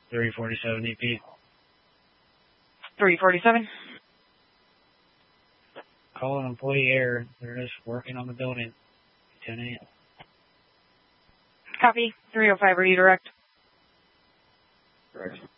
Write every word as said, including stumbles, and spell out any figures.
three forty-seven E P. three forty-seven. Call an employee error. They're just working on the building. ten a.m. Copy. three oh five redirect. Correct.